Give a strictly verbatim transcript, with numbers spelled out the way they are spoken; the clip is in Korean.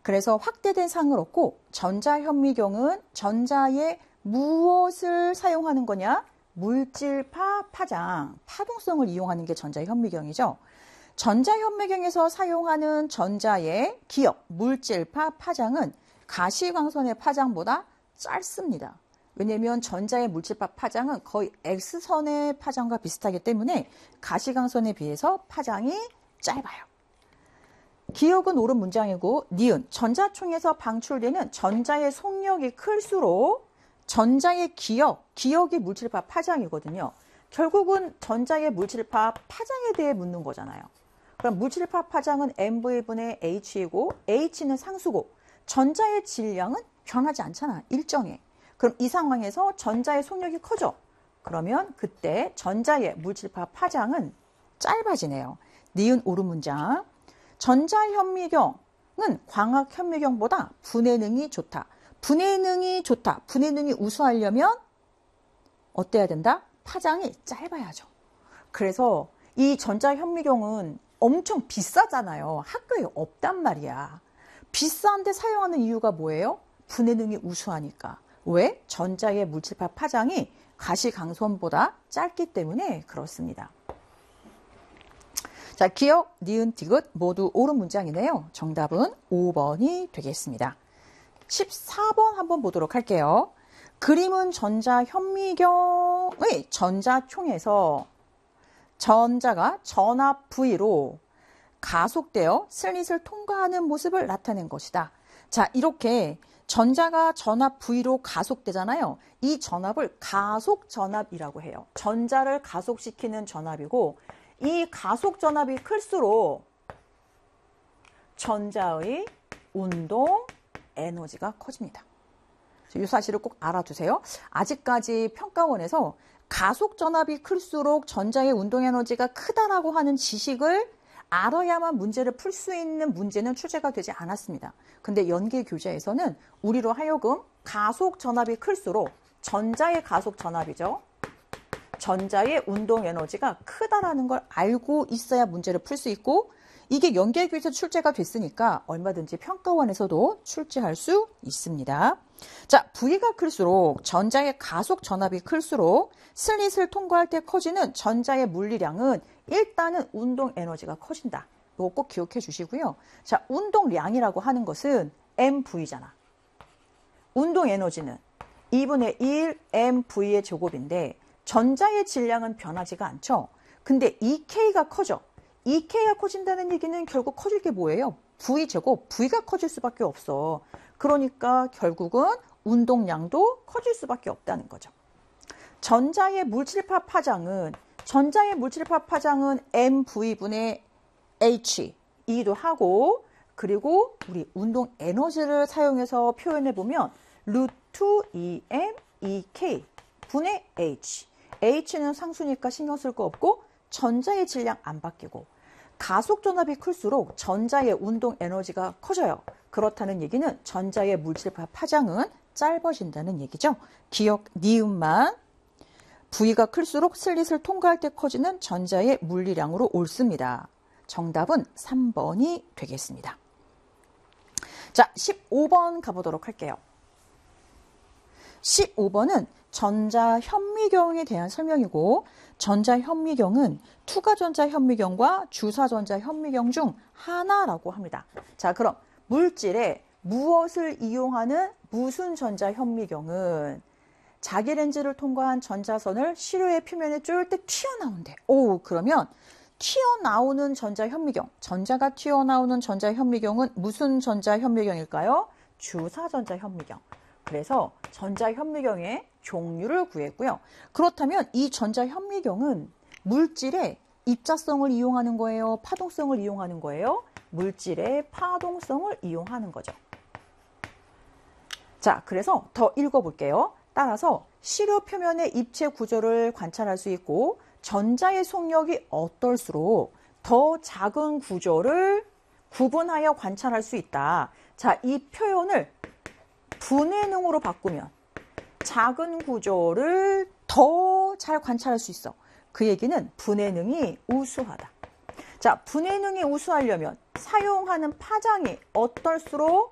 그래서 확대된 상을 얻고 전자현미경은 전자에 무엇을 사용하는 거냐? 물질파 파장, 파동성을 이용하는 게 전자현미경이죠. 전자현미경에서 사용하는 전자의 기억, 물질파 파장은 가시광선의 파장보다 짧습니다. 왜냐하면 전자의 물질파 파장은 거의 X선의 파장과 비슷하기 때문에 가시광선에 비해서 파장이 짧아요. 기억은 옳은 문장이고 니은, 전자총에서 방출되는 전자의 속력이 클수록 전자의 기억, 기억이 물질파 파장이거든요. 결국은 전자의 물질파 파장에 대해 묻는 거잖아요. 그럼 물질파 파장은 엠브이분의 H이고 H는 상수고 전자의 질량은 변하지 않잖아. 일정해. 그럼 이 상황에서 전자의 속력이 커져. 그러면 그때 전자의 물질파 파장은 짧아지네요. 니은 옳은 문장. 전자현미경은 광학현미경보다 분해능이 좋다. 분해능이 좋다. 분해능이 우수하려면 어때야 된다? 파장이 짧아야죠. 그래서 이 전자현미경은 엄청 비싸잖아요. 학교에 없단 말이야. 비싼데 사용하는 이유가 뭐예요? 분해능이 우수하니까. 왜? 전자의 물질파 파장이 가시광선보다 짧기 때문에 그렇습니다. 자, 기억, 니은, 디귿 모두 옳은 문장이네요. 정답은 오 번이 되겠습니다. 십사 번 한번 보도록 할게요. 그림은 전자현미경의 전자총에서 전자가 전압 V로 가속되어 슬릿을 통과하는 모습을 나타낸 것이다. 자, 이렇게 전자가 전압 V로 가속되잖아요. 이 전압을 가속전압이라고 해요. 전자를 가속시키는 전압이고 이 가속전압이 클수록 전자의 운동 에너지가 커집니다. 이 사실을 꼭 알아두세요. 아직까지 평가원에서 가속전압이 클수록 전자의 운동에너지가 크다라고 하는 지식을 알아야만 문제를 풀 수 있는 문제는 출제가 되지 않았습니다. 근데 연계교재에서는 우리로 하여금 가속전압이 클수록 전자의 가속전압이죠. 전자의 운동에너지가 크다라는 걸 알고 있어야 문제를 풀 수 있고 이게 연계교재에서 출제가 됐으니까 얼마든지 평가원에서도 출제할 수 있습니다. 자, V가 클수록 전자의 가속 전압이 클수록 슬릿을 통과할 때 커지는 전자의 물리량은 일단은 운동 에너지가 커진다. 이거 꼭 기억해 주시고요. 자, 운동량이라고 하는 것은 엠브이잖아. 운동 에너지는 이분의 일 엠브이의 제곱인데 전자의 질량은 변하지가 않죠. 근데 이케이가 커져. 이케이가 커진다는 얘기는 결국 커질 게 뭐예요? V제곱, V가 커질 수밖에 없어. 그러니까 결국은 운동량도 커질 수밖에 없다는 거죠. 전자의 물질파 파장은 전자의 물질파 파장은 엠브이분의 H이기도 하고 그리고 우리 운동 에너지를 사용해서 표현해 보면 루트 이엠 이케이 분의 H. H는 상수니까 신경 쓸 거 없고 전자의 질량 안 바뀌고 가속전압이 클수록 전자의 운동 에너지가 커져요. 그렇다는 얘기는 전자의 물질파 파장은 짧아진다는 얘기죠. 기억, 니은만 V가 클수록 슬릿을 통과할 때 커지는 전자의 물리량으로 옳습니다. 정답은 삼 번이 되겠습니다. 자, 십오 번 가보도록 할게요. 십오 번은 전자현미경에 대한 설명이고 전자현미경은 투가전자현미경과 주사전자현미경 중 하나라고 합니다. 자, 그럼 물질에 무엇을 이용하는 무슨 전자현미경은 자기 렌즈를 통과한 전자선을 시료의 표면에 쫄딱 튀어나온대. 오, 그러면 튀어나오는 전자현미경, 전자가 튀어나오는 전자현미경은 무슨 전자현미경일까요? 주사전자현미경. 그래서 전자현미경의 종류를 구했고요. 그렇다면 이 전자현미경은 물질의 입자성을 이용하는 거예요? 파동성을 이용하는 거예요? 물질의 파동성을 이용하는 거죠. 자, 그래서 더 읽어볼게요. 따라서 시료 표면의 입체 구조를 관찰할 수 있고 전자의 속력이 어떨수록 더 작은 구조를 구분하여 관찰할 수 있다. 자, 이 표현을 분해능으로 바꾸면 작은 구조를 더 잘 관찰할 수 있어. 그 얘기는 분해능이 우수하다. 자, 분해능이 우수하려면 사용하는 파장이 어떨수록